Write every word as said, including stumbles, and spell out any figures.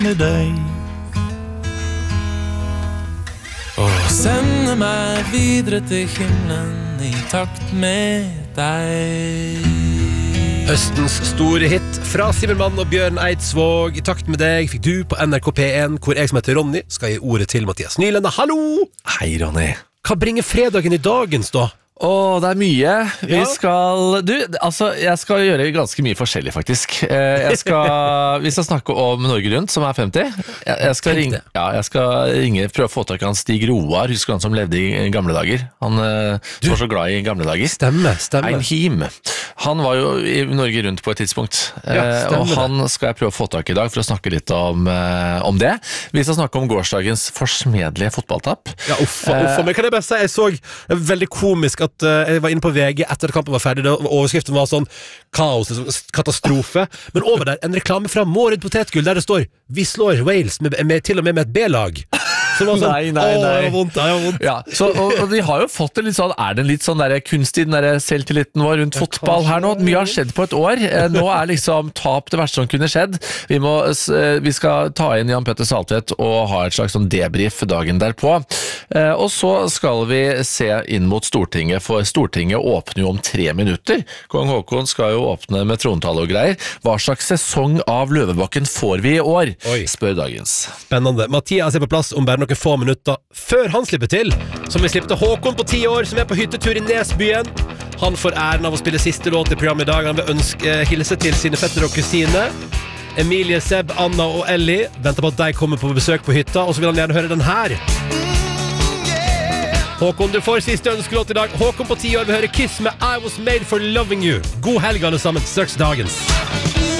med deg. Og sende meg videre til himmelen I takt med deg. Høstens store hit fra Simmelmann og Bjørn Eidsvåg. I takt med deg fikk du på N R K P en, hvor jeg som heter Ronny skal gi ordet til Mathias Nylende. Hallo! Hei, Ronny. Hva bringer fredagen I dagens da? Åh, det er mye. Vi Ja. skal... Du, altså, jeg skal gjøre ganske mye forskjellig, faktisk. Eh, Jeg skal... Vi skal snakke om Norge Rundt, som er femti. Jeg, jeg, skal ringe, ja, jeg skal ringe, prøve å få tak I han Stig Roar. Husker han som levde I gamle dager? Han eh, som var så glad I gamle dager. Stemme, stemme. Ein Him. Han var jo I Norge Rundt på et tidspunkt. Ja, eh, og han skal jeg prøve å få tak I dag for å snakke litt om, eh, om det. Vi skal snakke om gårsdagens forsmedelige fotballtapp. Ja, uffa, uffa. Men kan jeg bare si, jeg så det var veldig komisk at uh, jeg var inne på V G etter at kampen var ferdig, og overskriften var sånn kaos, katastrofe. Men over der, en reklame fra Mårud Potetgull, der det står vi slår Wales med, med, til og med med et B-lag. Så det var sånn, Nei, nei, åh, nei. det var vondt, det var vondt. Ja, så, og, og vi har jo fått det litt sånn, er det en litt sånn der kunst I den der selvtilliten vår rundt fotball her nå? Mye har skjedd på et år. Eh, Nå er liksom tap det verste som kunne skjedd. Vi, må, eh, vi skal ta inn Jan Petter Saltvedt og ha et slags sånn debrief dagen derpå. Eh, Og så skal vi se inn mot Stortinget, for Stortinget åpner jo om tre minutter. Kong Håkon skal jo åpne med trontale og greier. Hva slags sesong av Løvebakken får vi I år? Oi. Spør dagens. Spennende. Mathias er på plass om bare noen få minutter før han slipper til, som vi slipper til Håkon på ti år, som er på hyttetur I Nesbyen. Han får æren av å spille siste låt I programmet I dag. Han vil ønske hilse til sine fetter og kusine Emilie, Seb, Anna og Ellie. Venter på at de kommer på besøk på hytta, og så vil han gjerne høre den her. Håkon, du får siste ønskelåt I dag. Håkon på ti år vil høre Kiss med I Was Made For Loving You. God helg alle sammen, straks dagens.